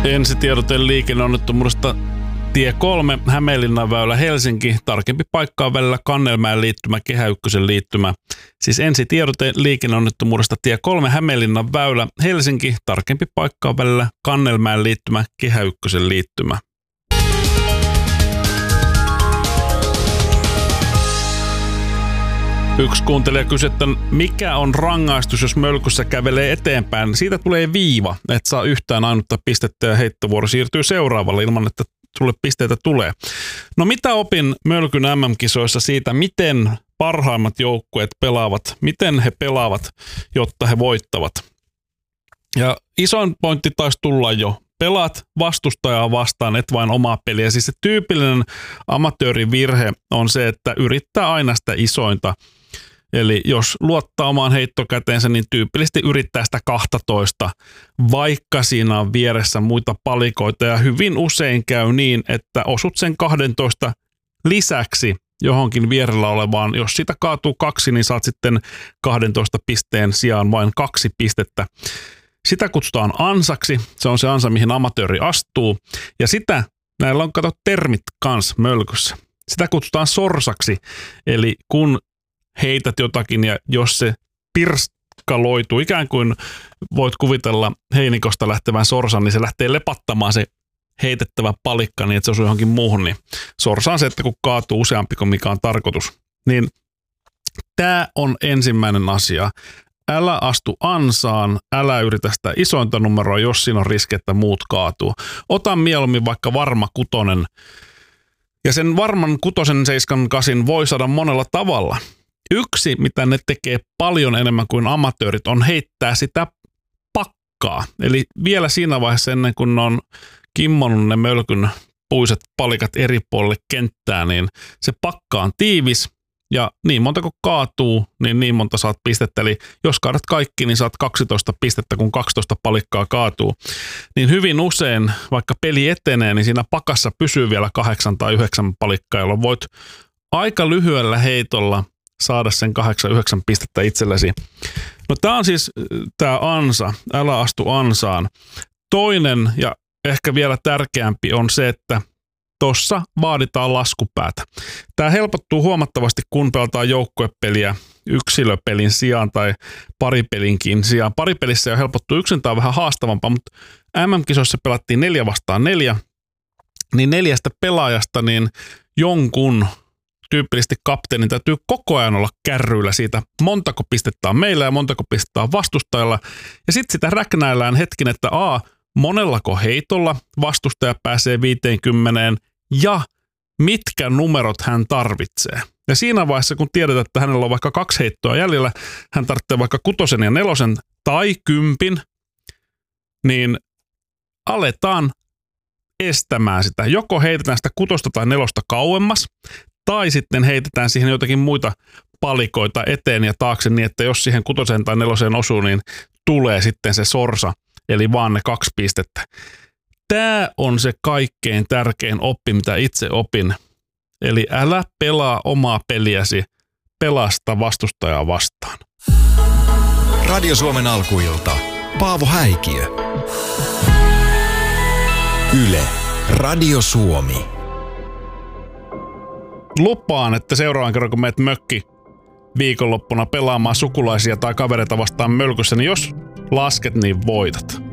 Ensitiedote liikenneonnettomuudesta tie 3, Hämeenlinnan väylä Helsinki, tarkempi paikka on välillä Kannelmäen liittymä, Kehä Ykkösen liittymä. Siis ensitiedote liikenneonnettomuudesta tie 3, Hämeenlinnan väylä Helsinki, tarkempi paikka on välillä Kannelmäen liittymä, Kehä Ykkösen liittymä. Yksi kuuntelija kysyi, että mikä on rangaistus, jos mölkyssä kävelee eteenpäin. Siitä tulee viiva, et saa yhtään ainutta pistettä ja heittovuoro siirtyy seuraavalle ilman, että sulle pisteitä tulee. No mitä opin mölkyn MM-kisoissa siitä, miten parhaimmat joukkueet pelaavat, miten he pelaavat, jotta he voittavat. Ja isoin pointti taisi tulla jo. Pelaat vastustajaa vastaan, et vain omaa peliä. Siis se tyypillinen amatöörivirhe on se, että yrittää aina sitä isointa. Eli jos luottaa omaan heittokäteensä, niin tyypillisesti yrittää sitä 12, vaikka siinä on vieressä muita palikoita. Ja hyvin usein käy niin, että osut sen 12 lisäksi johonkin vierellä olevaan. Jos sitä kaatuu 2, niin saat sitten 12 pisteen sijaan vain 2 pistettä. Sitä kutsutaan ansaksi. Se on se ansa, mihin amatööri astuu. Ja sitä, näillä on kato termit kans mölkyssä. Sitä kutsutaan sorsaksi. Eli kun heität jotakin ja jos se pirskaloituu, ikään kuin voit kuvitella heinikosta lähtevän sorsan, niin se lähtee lepattamaan se heitettävä palikka niin, että se osuu johonkin muuhun. Niin sorsa on se, että kun kaatuu useampi kuin mikä on tarkoitus. Niin tämä on ensimmäinen asia. Älä astu ansaan, älä yritä sitä isointa numeroa, jos siinä on riski, että muut kaatuu. Ota mieluummin vaikka varma 6. Ja sen varman 6, 7, 8 voi saada monella tavalla. Yksi, mitä ne tekee paljon enemmän kuin amatöörit, on heittää sitä pakkaa. Eli vielä siinä vaiheessa ennen kuin ne on kimmonnut ne mölkyn puiset palikat eri puolille kenttää, niin se pakka on tiivis. Ja niin monta kun kaatuu, niin monta saat pistettä. Eli jos kaadat kaikki, niin saat 12 pistettä, kun 12 palikkaa kaatuu. Niin hyvin usein, vaikka peli etenee, niin siinä pakassa pysyy vielä 8 tai 9 palikkaa, jolloin voit aika lyhyellä heitolla saada sen 8-9 pistettä itsellesi. No tää on siis tää ansa, älä astu ansaan. Toinen ja ehkä vielä tärkeämpi on se, että tossa vaaditaan laskupäätä. Tämä helpottuu huomattavasti, kun pelataan joukkuepeliä yksilöpelin sijaan tai paripelinkin sijaan. Paripelissä jo helpottuu yksin, tämä on vähän haastavampaa, mutta MM-kisoissa pelattiin 4 vastaan 4, niin 4 pelaajasta niin jonkun tyypillisesti kapteenin täytyy koko ajan olla kärryillä siitä, montako pistettä on meillä ja montako pistettä on vastustajalla. Ja sitten sitä räknäillään hetkin, että monellako heitolla vastustaja pääsee 50 ja mitkä numerot hän tarvitsee. Ja siinä vaiheessa, kun tiedetään, että hänellä on vaikka 2 heittoa jäljellä, hän tarvitsee vaikka 6 ja 4 tai 10, niin aletaan estämään sitä. Joko heitetään sitä 6 tai 4 kauemmas, tai sitten heitetään siihen jotakin muita palikoita eteen ja taakse niin, että jos siihen 6 tai 4 osuu, niin tulee sitten se sorsa, eli vaan ne 2 pistettä. Tämä on se kaikkein tärkein oppi, mitä itse opin. Eli älä pelaa omaa peliäsi, pelasta vastustajaa vastaan. Radio Suomen alkuilta. Paavo Häikiö. Yle. Radio Suomi. Lupaan, että seuraavan kerran kun meet mökki viikonloppuna pelaamaan sukulaisia tai kavereita vastaan mölkyssä, niin jos lasket, niin voitat.